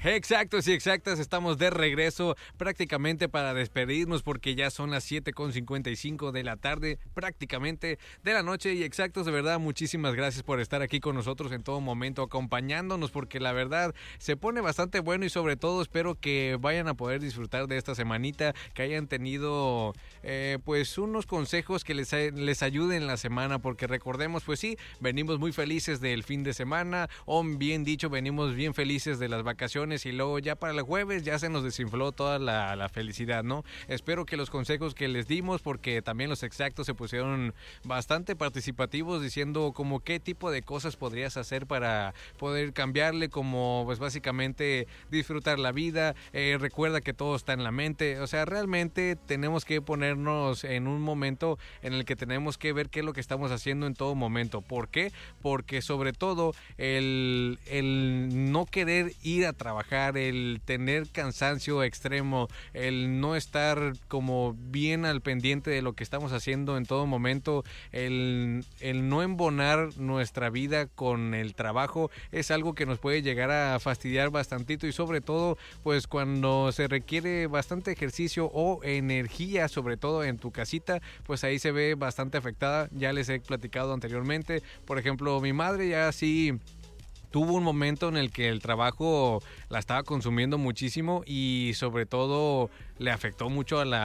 Exactos y exactas, estamos de regreso prácticamente para despedirnos porque ya son las 7:55 de la tarde, prácticamente de la noche. Y exactos, de verdad, muchísimas gracias por estar aquí con nosotros en todo momento, acompañándonos, porque la verdad se pone bastante bueno y sobre todo espero que vayan a poder disfrutar de esta semanita, que hayan tenido pues unos consejos que les ayuden la semana, porque recordemos, pues sí, venimos muy felices del fin de semana, o bien dicho, venimos bien felices de las vacaciones y luego ya para el jueves ya se nos desinfló toda la felicidad, ¿no? Espero que los consejos que les dimos, porque también los exactos se pusieron bastante participativos diciendo como qué tipo de cosas podrías hacer para poder cambiarle, como pues básicamente disfrutar la vida, recuerda que todo está en la mente, o sea, realmente tenemos que ponernos en un momento en el que tenemos que ver qué es lo que estamos haciendo en todo momento. ¿Por qué? Porque sobre todo el no querer ir a trabajar, el tener cansancio extremo, el no estar como bien al pendiente de lo que estamos haciendo en todo momento, el no embonar nuestra vida con el trabajo es algo que nos puede llegar a fastidiar bastantito, y sobre todo pues cuando se requiere bastante ejercicio o energía, sobre todo en tu casita, pues ahí se ve bastante afectada. Ya les he platicado anteriormente, por ejemplo, mi madre ya sí tuvo un momento en el que el trabajo la estaba consumiendo muchísimo y sobre todo le afectó mucho a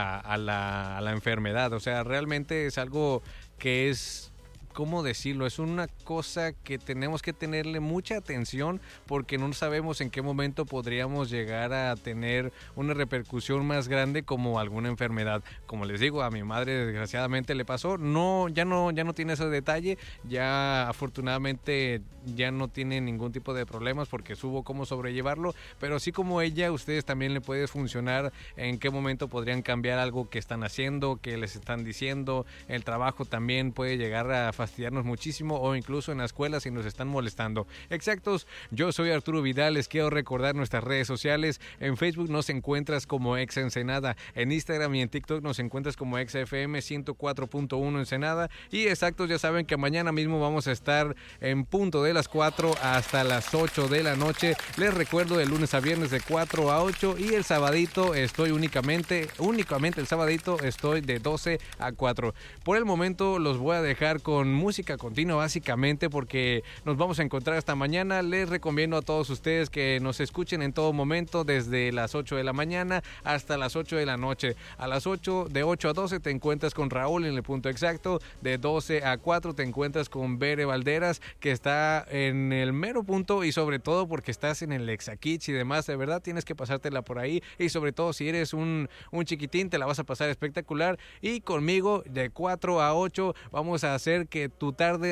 la enfermedad. O sea, realmente es algo que es, ¿cómo decirlo? Es una cosa que tenemos que tenerle mucha atención, porque no sabemos en qué momento podríamos llegar a tener una repercusión más grande como alguna enfermedad. Como les digo, a mi madre desgraciadamente le pasó. Ya no tiene ese detalle. Ya afortunadamente ya no tiene ningún tipo de problemas porque supo cómo sobrellevarlo. Pero así como ella, ustedes también le puede funcionar en qué momento podrían cambiar algo que están haciendo, que les están diciendo. El trabajo también puede llegar a fastidiarnos muchísimo, o incluso en la escuela si nos están molestando. Exactos, yo soy Arturo Vidal, les quiero recordar nuestras redes sociales. En Facebook nos encuentras como Exa Ensenada, en Instagram y en TikTok nos encuentras como Exa FM 104.1 Ensenada. Y exactos, ya saben que mañana mismo vamos a estar en punto de las 4 hasta las 8 de la noche. Les recuerdo, de lunes a viernes de 4 a 8, y el sabadito estoy únicamente el sabadito estoy de 12 a 4. Por el momento los voy a dejar con música continua básicamente, porque nos vamos a encontrar hasta mañana. Les recomiendo a todos ustedes que nos escuchen en todo momento, desde las 8 de la mañana hasta las 8 de la noche. A las 8, de 8 a 12 te encuentras con Raúl en el punto exacto, de 12 a 4 te encuentras con Bere Valderas, que está en el mero punto, y sobre todo porque estás en el Exa Kids y demás, de verdad tienes que pasártela por ahí, y sobre todo si eres un chiquitín te la vas a pasar espectacular. Y conmigo de 4 a 8 vamos a hacer que tu tarde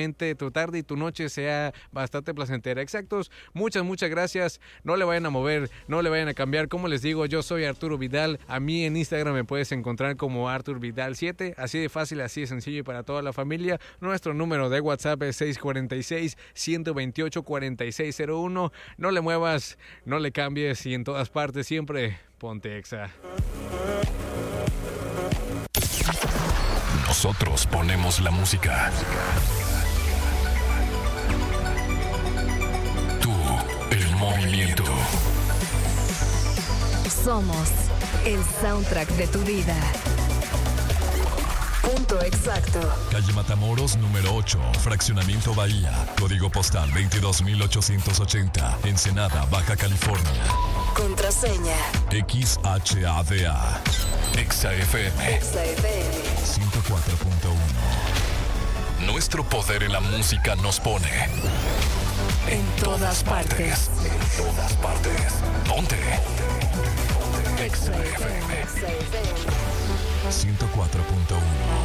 y tu noche sea bastante placentera. Exactos, muchas gracias. No le vayan a mover, no le vayan a cambiar. Como les digo, yo soy Arturo Vidal. A mí en Instagram me puedes encontrar como Artur Vidal 7, así de fácil, así de sencillo, y para toda la familia. Nuestro número de WhatsApp es 646-128-4601. No le muevas, no le cambies, y en todas partes siempre ponte Exa. Nosotros ponemos la música. Tú, el movimiento. Somos el soundtrack de tu vida. Punto exacto. Calle Matamoros, número 8, Fraccionamiento Bahía. Código postal 22880. Ensenada, Baja California. Contraseña XHADA. Exa FM. Exa FM 104.1. Nuestro poder en la música nos pone en todas partes. En todas partes. Ponte Exa FM 104.1.